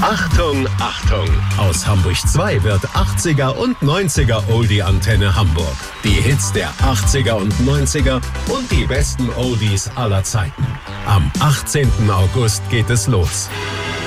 Achtung, Achtung! Aus Hamburg 2 wird 80er und 90er Oldie-Antenne Hamburg. Die Hits der 80er und 90er und die besten Oldies aller Zeiten. Am 18. August geht es los.